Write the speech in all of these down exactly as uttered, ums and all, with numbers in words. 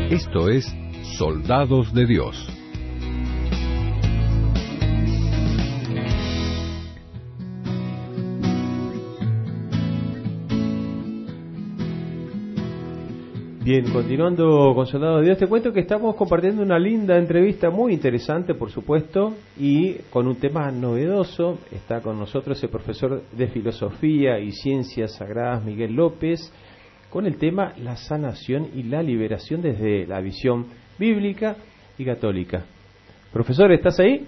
Esto es Soldados de Dios. Bien, continuando con Soldados de Dios, te cuento que estamos compartiendo una linda entrevista muy interesante, por supuesto, y con un tema novedoso. Está con nosotros el profesor de Filosofía y Ciencias Sagradas, Miguel López, con el tema la sanación y la liberación desde la visión bíblica y católica. Profesor, ¿estás ahí?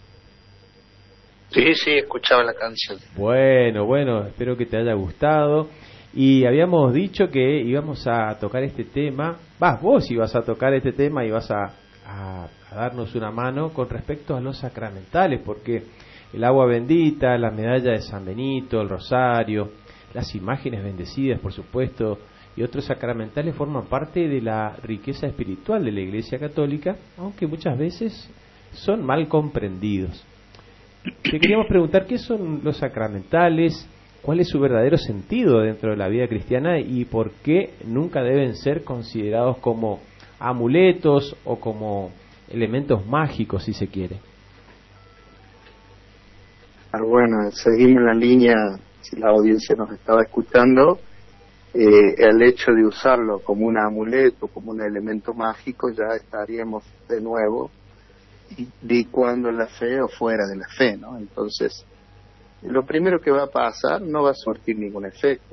Sí, sí, escuchaba la canción. Bueno, bueno, espero que te haya gustado. Y habíamos dicho que íbamos a tocar este tema, vas, vos ibas a tocar este tema y vas a, a, a darnos una mano con respecto a los sacramentales, porque el agua bendita, la medalla de San Benito, el rosario, las imágenes bendecidas, por supuesto, y otros sacramentales forman parte de la riqueza espiritual de la Iglesia Católica, aunque muchas veces son mal comprendidos. Te queríamos preguntar, ¿qué son los sacramentales? ¿Cuál es su verdadero sentido dentro de la vida cristiana y por qué nunca deben ser considerados como amuletos o como elementos mágicos, si se quiere? Bueno, seguimos la línea, si la audiencia nos estaba escuchando, eh, el hecho de usarlo como un amuleto, como un elemento mágico, ya estaríamos de nuevo licuando la fe o fuera de la fe, ¿no? Entonces, lo primero que va a pasar, no va a surtir ningún efecto.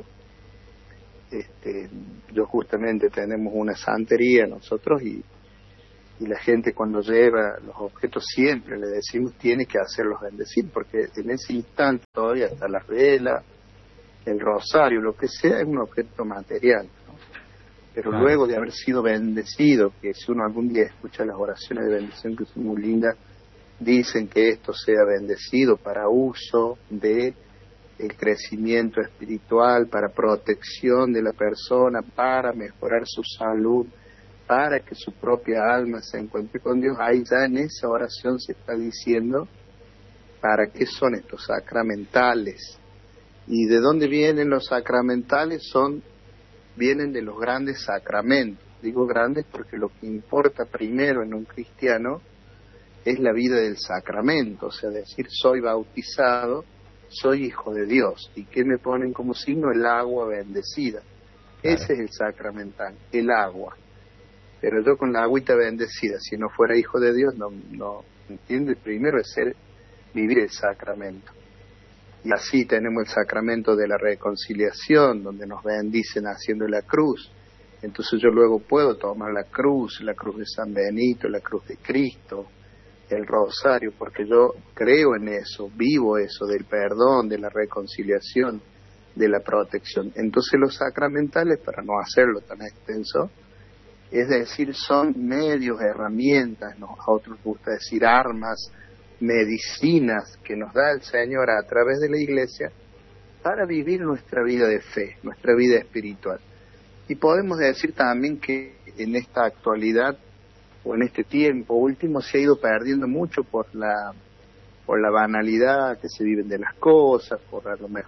Este, yo justamente tenemos una santería nosotros y, y la gente cuando lleva los objetos siempre le decimos tiene que hacerlos bendecir, porque en ese instante todavía está la vela, el rosario, lo que sea, es un objeto material, ¿no? Pero claro, luego de haber sido bendecido, que si uno algún día escucha las oraciones de bendición que son muy lindas, dicen que esto sea bendecido para uso de el crecimiento espiritual, para protección de la persona, para mejorar su salud, para que su propia alma se encuentre con Dios. Ahí ya en esa oración se está diciendo para qué son estos sacramentales. ¿Y de dónde vienen los sacramentales? Son, vienen de los grandes sacramentos. Digo grandes porque lo que importa primero en un cristiano es la vida del sacramento, o sea, decir, soy bautizado, soy hijo de Dios. ¿Y qué me ponen como signo? El agua bendecida. Claro. Ese es el sacramental, el agua. Pero yo con la agüita bendecida, si no fuera hijo de Dios, no, no entiende. Primero es ser, vivir el sacramento. Y así tenemos el sacramento de la reconciliación, donde nos bendicen haciendo la cruz. Entonces yo luego puedo tomar la cruz, la cruz de San Benito, la cruz de Cristo, el rosario, porque yo creo en eso, vivo eso, del perdón, de la reconciliación, de la protección. Entonces los sacramentales, para no hacerlo tan extenso, es decir, son medios, herramientas, ¿no? A otros gusta decir armas, medicinas que nos da el Señor a través de la Iglesia para vivir nuestra vida de fe, nuestra vida espiritual. Y podemos decir también que en esta actualidad o en este tiempo último se ha ido perdiendo mucho por la por la banalidad que se viven de las cosas, por a lo mejor.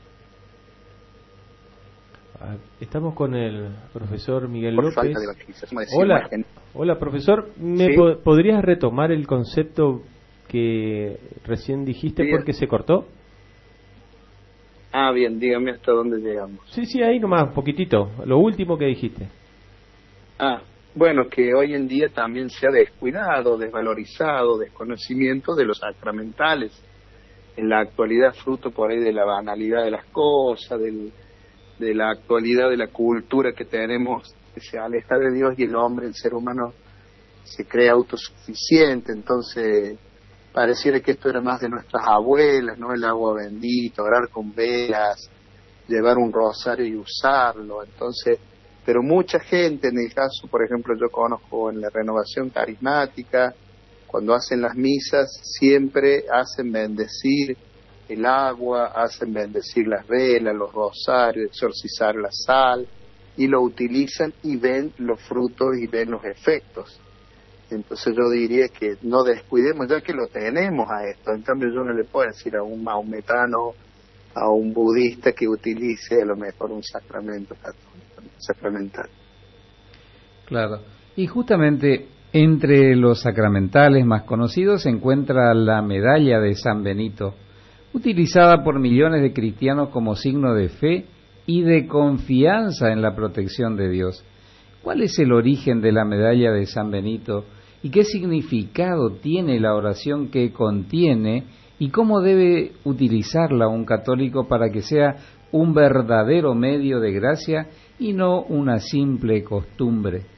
Estamos con el profesor Miguel por López. Falta de evangelización, Hola, hola profesor, ¿me ¿Sí? po- podrías retomar el concepto que recién dijiste Bien. porque se cortó? Ah, bien, dígame hasta dónde llegamos. Sí, sí, ahí nomás, un poquitito, lo último que dijiste. Ah, bueno, que hoy en día también se ha descuidado, desvalorizado, desconocimiento de los sacramentales. En la actualidad, fruto por ahí de la banalidad de las cosas, del, de la actualidad de la cultura que tenemos, que se aleja de Dios y el hombre, el ser humano, se cree autosuficiente. Entonces, pareciera que esto era más de nuestras abuelas, ¿no? El agua bendita, orar con velas, llevar un rosario y usarlo. Entonces, pero mucha gente, en el caso, por ejemplo, yo conozco en la renovación carismática, cuando hacen las misas, siempre hacen bendecir el agua, hacen bendecir las velas, los rosarios, exorcizar la sal, y lo utilizan y ven los frutos y ven los efectos. Entonces yo diría que no descuidemos, ya que lo tenemos a esto. En cambio yo no le puedo decir a un maometano, a un budista que utilice a lo mejor un sacramento católico, sacramental. Claro. Y justamente entre los sacramentales más conocidos se encuentra la medalla de San Benito, utilizada por millones de cristianos como signo de fe y de confianza en la protección de Dios. ¿Cuál es el origen de la medalla de San Benito y qué significado tiene la oración que contiene y cómo debe utilizarla un católico para que sea un verdadero medio de gracia y no una simple costumbre?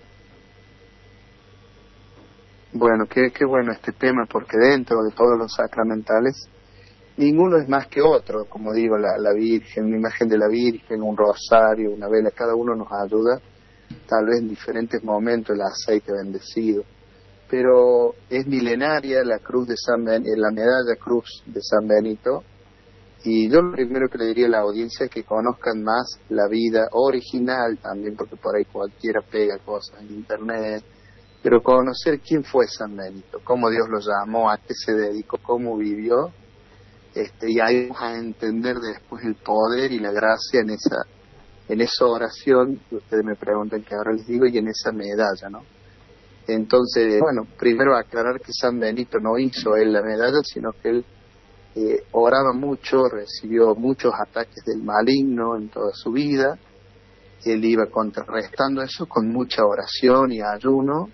Bueno, qué, qué bueno este tema, porque dentro de todos los sacramentales ninguno es más que otro. Como digo, la, la Virgen, una imagen de la Virgen, un rosario, una vela, cada uno nos ayuda, tal vez en diferentes momentos, el aceite bendecido. Pero es milenaria la cruz de San Ben, la medalla cruz de San Benito, y yo lo primero que le diría a la audiencia es que conozcan más la vida original también, porque por ahí cualquiera pega cosas en internet, pero conocer quién fue San Benito, cómo Dios lo llamó, a qué se dedicó, cómo vivió, este, y ahí vamos a entender después el poder y la gracia en esa en esa oración que ustedes me preguntan, que ahora les digo, y en esa medalla, ¿no? Entonces, bueno, primero aclarar que San Benito no hizo él la medalla, sino que él eh, oraba mucho, recibió muchos ataques del maligno en toda su vida. Él iba contrarrestando eso con mucha oración y ayuno,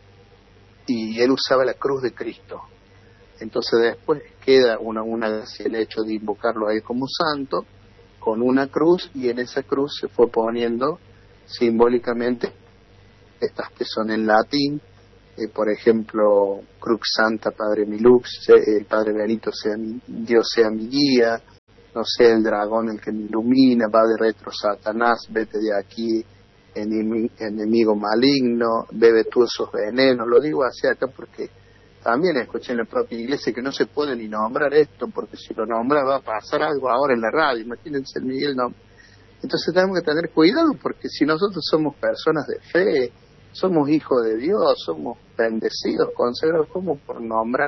y él usaba la cruz de Cristo. Entonces después queda una, una gracia el hecho de invocarlo a él como santo, con una cruz, y en esa cruz se fue poniendo simbólicamente estas que son en latín, eh, por ejemplo, Crux Santa Padre mi Lux, eh, el Padre Benito sea mi, Dios sea mi guía, no sé, el dragón el que me ilumina, va de retro Satanás, vete de aquí, enemi, enemigo maligno, bebe tú esos venenos. Lo digo así acá porque también escuché en la propia iglesia que no se puede ni nombrar esto, porque si lo nombra va a pasar algo ahora en la radio, imagínense el Miguel, no. Entonces tenemos que tener cuidado, porque si nosotros somos personas de fe, somos hijos de Dios, somos bendecidos, consagrados, como por nombrar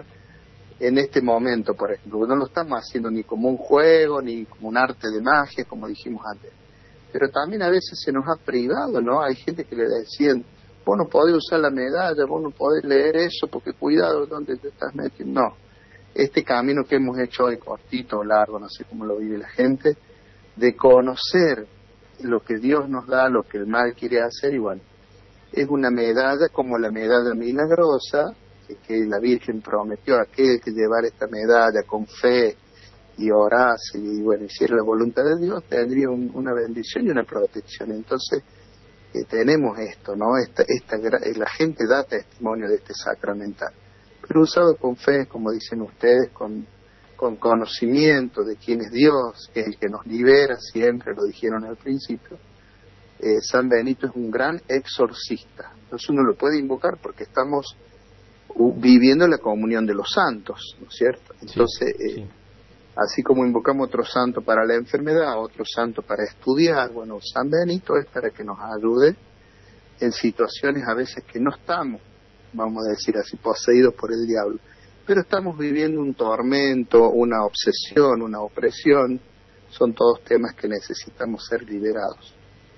en este momento, por ejemplo, no lo estamos haciendo ni como un juego, ni como un arte de magia, como dijimos antes, pero también a veces se nos ha privado, ¿no? Hay gente que le decían, vos no podés usar la medalla, vos no podés leer eso, porque cuidado donde te estás metiendo. No, este camino que hemos hecho hoy, cortito o largo, no sé cómo lo vive la gente, de conocer lo que Dios nos da, lo que el mal quiere hacer, y bueno, es una medalla como la medalla milagrosa, que, que la Virgen prometió a aquel que llevara esta medalla con fe y orase y bueno, hiciera la voluntad de Dios, tendría un, una bendición y una protección. Entonces eh, tenemos esto, ¿no? Esta, esta, la gente da testimonio de este sacramental, pero usado con fe, como dicen ustedes, con, con conocimiento de quién es Dios, que es el que nos libera siempre, lo dijeron al principio. Eh, San Benito es un gran exorcista, entonces uno lo puede invocar porque estamos uh, viviendo la comunión de los santos, ¿no es cierto? Entonces, sí, sí. Eh, así como invocamos otro santo para la enfermedad, otro santo para estudiar, bueno, San Benito es para que nos ayude en situaciones a veces que no estamos, vamos a decir así, poseídos por el diablo, pero estamos viviendo un tormento, una obsesión, una opresión, son todos temas que necesitamos ser liberados.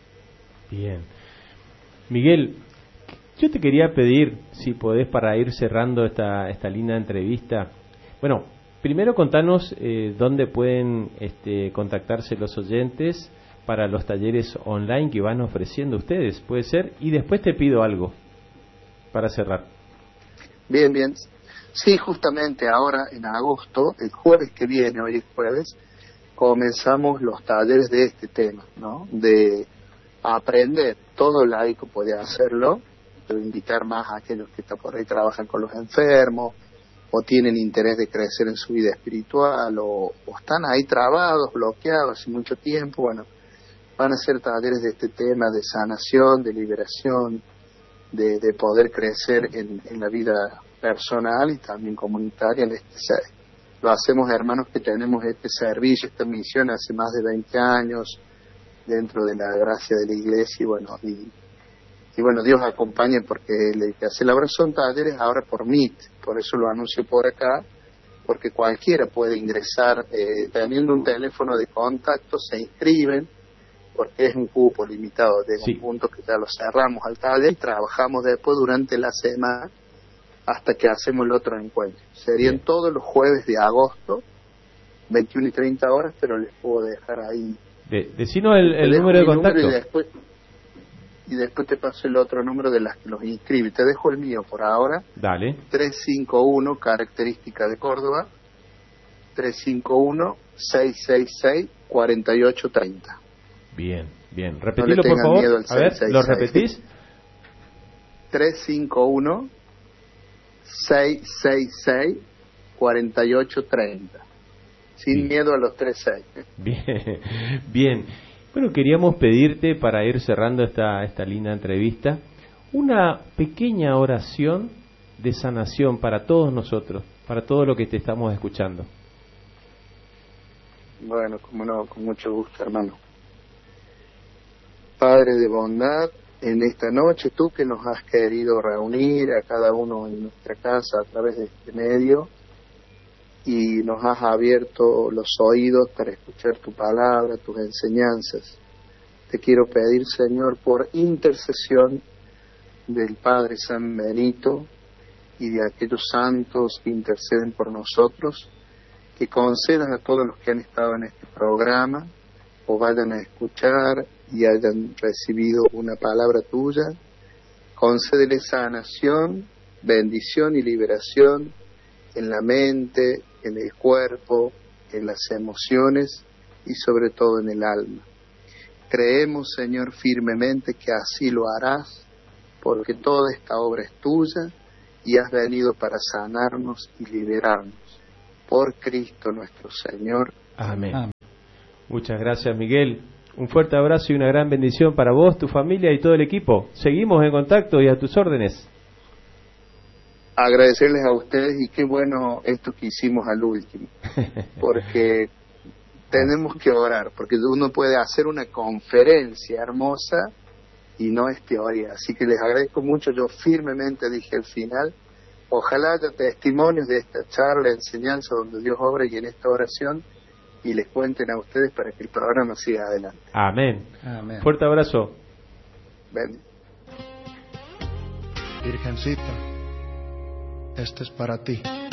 Bien. Miguel, yo te quería pedir, si podés, para ir cerrando esta, esta linda entrevista, bueno, primero contanos eh, dónde pueden este, contactarse los oyentes para los talleres online que van ofreciendo ustedes, puede ser, y después te pido algo para cerrar. Bien, bien. Sí, justamente ahora en agosto, el jueves que viene, hoy es jueves, comenzamos los talleres de este tema, ¿no? De aprender, todo laico puede hacerlo, pero invitar más a aquellos que están por ahí, trabajan con los enfermos, o tienen interés de crecer en su vida espiritual, o, o están ahí trabados, bloqueados hace mucho tiempo. Bueno, van a ser talleres de este tema, de sanación, de liberación, de, de poder crecer en, en la vida personal y también comunitaria. En este, lo hacemos hermanos que tenemos este servicio, esta misión hace más de veinte años, dentro de la gracia de la iglesia, y bueno, y, y bueno, Dios acompañe, porque el que hace la obra son talleres ahora por Meet, por eso lo anuncio por acá, porque cualquiera puede ingresar, eh, teniendo un teléfono de contacto, se inscriben, porque es un cupo limitado, de Sí. un punto que ya lo cerramos al taller y trabajamos después durante la semana hasta que hacemos el otro encuentro. Serían Bien. todos los jueves de agosto, veintiuna y treinta horas, pero les puedo dejar ahí. De, decinos el, Te el dejo número de mi número contacto. y después, y después te paso el otro número de las que los inscribe. Te dejo el mío por ahora, Dale. tres cinco uno, característica de Córdoba, tres cinco uno, seis seis seis, cuatro ocho tres cero. Bien, bien. No le Repetilo, por tengan miedo favor. al A ver, seis seis ¿lo seis. repetís? tres cinco uno, seis seis seis, cuatro ocho tres cero. Sin Bien. miedo a los tres seis. Bien, bien. Bueno, queríamos pedirte, para ir cerrando esta, esta linda entrevista, una pequeña oración de sanación para todos nosotros, para todo lo que te estamos escuchando. Bueno, como no, con mucho gusto, hermano. Padre de bondad, en esta noche tú que nos has querido reunir a cada uno en nuestra casa a través de este medio y nos has abierto los oídos para escuchar tu palabra, tus enseñanzas. Te quiero pedir, Señor, por intercesión del Padre San Benito y de aquellos santos que interceden por nosotros, que concedas a todos los que han estado en este programa o vayan a escuchar y hayan recibido una palabra tuya, concédele sanación, bendición y liberación en la mente, en el cuerpo, en las emociones y sobre todo en el alma. Creemos, Señor, firmemente que así lo harás, porque toda esta obra es tuya y has venido para sanarnos y liberarnos. Por Cristo nuestro Señor. Amén. Amén. Muchas gracias, Miguel. Un fuerte abrazo y una gran bendición para vos, tu familia y todo el equipo. Seguimos en contacto y a tus órdenes. Agradecerles a ustedes y qué bueno esto que hicimos al último, porque tenemos que orar, porque uno puede hacer una conferencia hermosa y no es teoría, así que les agradezco mucho. Yo firmemente dije al final, ojalá haya testimonios de esta charla, enseñanza donde Dios obra y en esta oración, y les cuenten a ustedes para que el programa siga adelante. Amén. Amén. Fuerte abrazo. Ven. Virgencita, este es para ti.